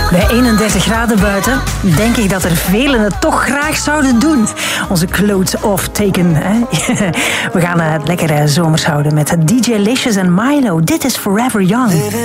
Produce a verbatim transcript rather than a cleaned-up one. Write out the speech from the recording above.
Bij eenendertig graden buiten denk ik dat er velen het toch graag zouden doen. Onze clothes off taken. Hè? We gaan het lekker zomers houden met D J Licious en Milo. Dit is Forever Young.